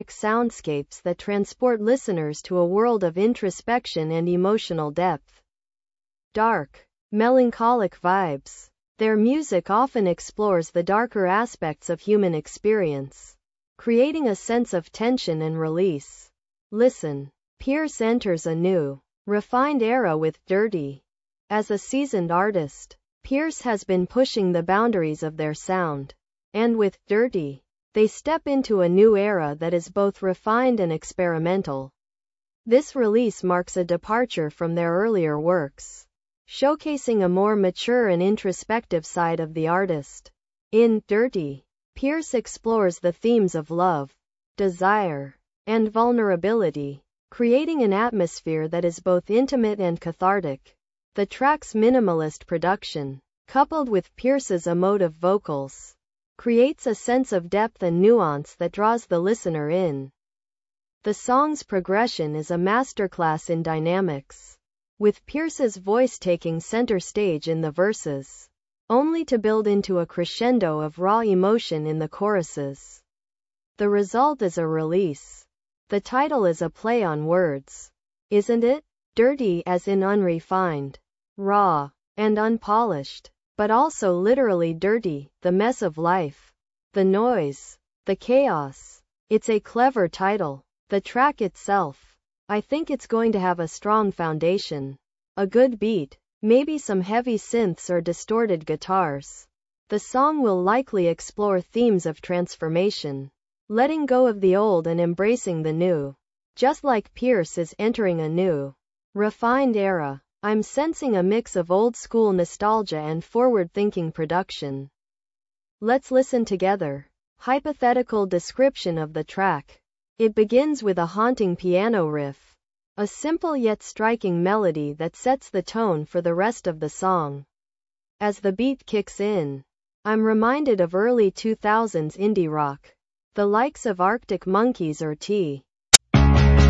cinematic soundscapes that transport listeners to a world of introspection and emotional depth. Dark, melancholic vibes. Their music often explores the darker aspects of human experience, creating a sense of tension and release. Listen. Pierce enters a new, refined era with Dirty. As a seasoned artist, Pierce has been pushing the boundaries of their sound. And with Dirty, they step into a new era that is both refined and experimental. This release marks a departure from their earlier works, showcasing a more mature and introspective side of the artist. In Dirty, Pierce explores the themes of love, desire, and vulnerability, creating an atmosphere that is both intimate and cathartic. The track's minimalist production, coupled with Pierce's emotive vocals, creates a sense of depth and nuance that draws the listener in. The song's progression is a masterclass in dynamics, with Pierce's voice taking center stage in the verses, only to build into a crescendo of raw emotion in the choruses. The result is a release. The title is a play on words, isn't it? Dirty as in unrefined, raw, and unpolished, but also literally dirty, the mess of life, the noise, the chaos. It's a clever title. The track itself, I think it's going to have a strong foundation, a good beat, maybe some heavy synths or distorted guitars. The song will likely explore themes of transformation, letting go of the old and embracing the new. Just like Pierce is entering a new, refined era, I'm sensing a mix of old-school nostalgia and forward-thinking production. Let's listen together. Hypothetical description of the track. It begins with a haunting piano riff, a simple yet striking melody that sets the tone for the rest of the song. As the beat kicks in, I'm reminded of early 2000s indie rock, the likes of Arctic Monkeys or T.